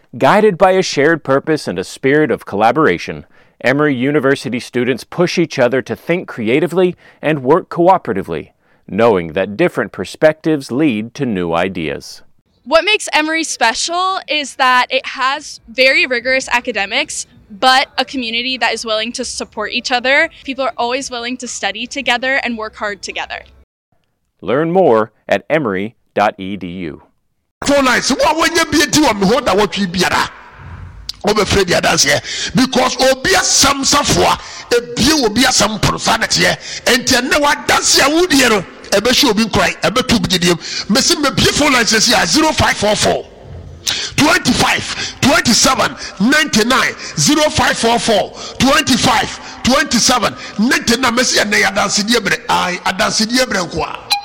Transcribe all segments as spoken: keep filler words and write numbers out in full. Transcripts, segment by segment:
Guided by a shared purpose and a spirit of collaboration, Emory University students push each other to think creatively and work cooperatively, knowing that different perspectives lead to new ideas. What makes Emory special is that it has very rigorous academics, but a community that is willing to support each other. People are always willing to study together and work hard together. Learn more at emory dot e d u. Because obia some safwa e bia obia some personality enti na wa dance ya wudie no e be show bi nkrai e be tubu gidiem mesi me beautiful lines here zero five four four twenty-five twenty-seven ninety-nine zero five four four twenty-five twenty-seven ninety-nine mesi na ya dance die bre ai dance die bre nko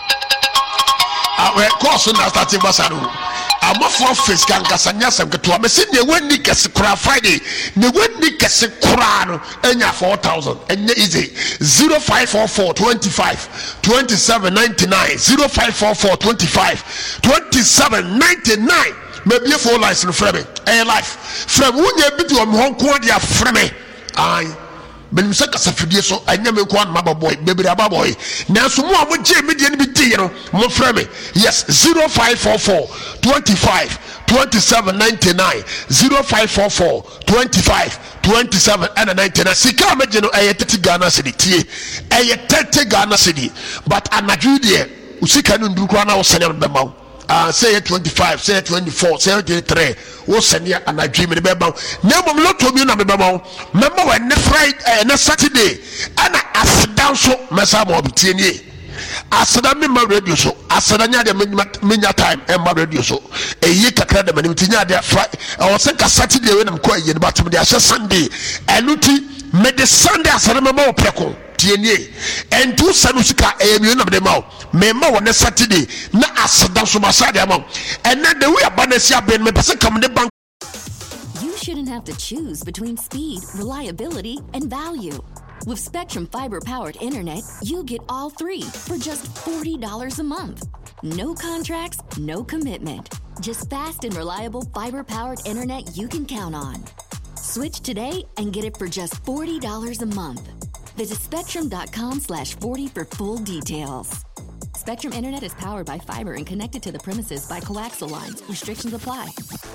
a we course na starting basaro I'm a for face can Casanya some to a message. You went Nickas Kra Friday. You went Nickas Kran and ya four thousand and easy zero five four four twenty five twenty seven ninety nine zero five four four twenty five twenty seven ninety nine. Maybe a four license from me. A life from when you bit to Hong Kong, ya from me. I. Ben Saka Safidi so I never want my boy, baby Abba boy. Now, some more would Jamie and be dear, more from me. Yes, zero five four four twenty five twenty seven ninety nine zero five four four twenty five twenty seven and ninety nine. Sika Majano, a thirty Ghana city, a thirty Ghana city, but a Nigeria, Usika Nundukwana or Senate Bemau. Uh, say twenty-five, say twenty-four, say twenty-three. What's send you and I dream in the bed? Never lot to me on the bed. Remember when the Friday and the Saturday, and I sit down so Messamo Bitini. I said, I'm in my radio so. I said, I need a minute time and my radio so. A year to credit them and there Friday. I was saying Saturday when I'm quiet, but I said Sunday. And Luti made the Sunday as I remember Preco. And two Sanusika a million of them out. Member on a Saturday, not as down so much amount. And then the way a Banesia Ben Mepasa come the bank. You shouldn't have to choose between speed, reliability, and value. With Spectrum Fiber powered internet, you get all three for just forty dollars a month. No contracts, no commitment. Just fast and reliable fiber powered internet you can count on. Switch today and get it for just forty dollars a month. Visit spectrum.com slash 40 for full details. Spectrum Internet is powered by fiber and connected to the premises by coaxial lines. Restrictions apply.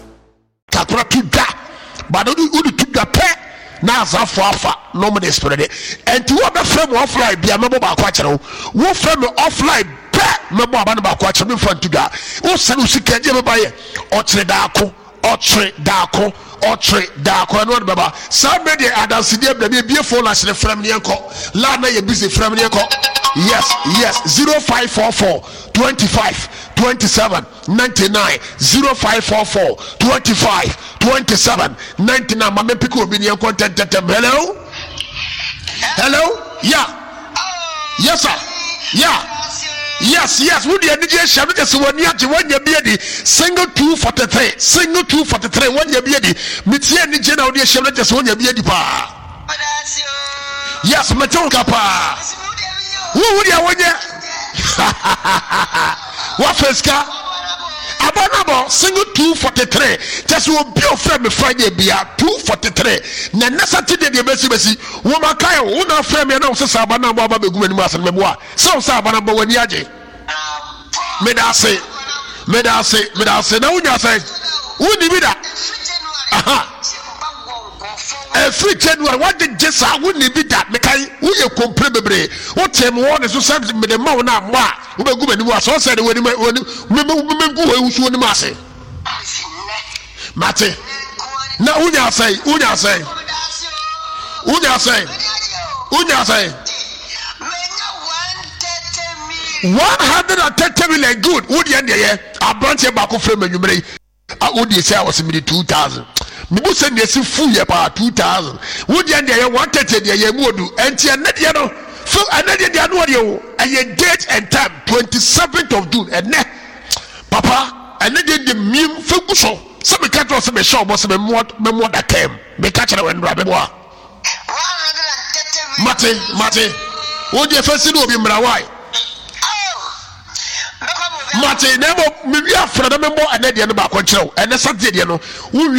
But do you do the pet? Now, Zafafa, no money spread it. And to what the frame offline be a member of Quattro, what frame offline pet member of Quattro in front to that. What Sanusi can you buy it? Or Tredaco, or Tredaco. Otre da ko no baba somebody adanse dey be beautiful as the family enko la na ye busy family enko yes yes zero five four four twenty-five twenty-seven ninety-nine zero five four four twenty-five twenty-seven ninety-nine mama pick obi ni enko tentem hello hello yeah yes sir yeah yes, yes, would you need shall just one year to one year beady, single two forty three, single two forty three, one year beady, Mitia and General dear shall just one year beady pa. Yes, Matonka pa. Who would you want you? What first car? Abanabo, single two forty three, just will be your friend Friday be at two forty three. Nana Saturday, the best messy, woman Kyle, one of friend and also Sabana Baba Beguin Mass and Memoir. So Sabana Bawaniaji. Meda say, Meda say, Meda say, no, you say, who did that? Aha. A free January, what did just I wouldn't be that? Because we are comparable. What time one is to send me the mountain? Who will go and was so said when you remember who should mass. Mate. Now, who you say, who you say, who you say, who you say, one hundred thirty million good. Would you end the year? I branch your back of frame and you may. I would say I was in the two thousand. Mibu send you see full year about two thousand. Would you end the year one thirty the year would do? And you net you know. So I know the annual and your date and time twenty seventh of June and net. Papa, I needed the meme focus on. Some catch us a show was a more that came. Be catching when Rabbi Bois. Mate, Mate, would you first know him? Why? Mate, never maybe a friend of member and then the other back control and the Saturday, you know.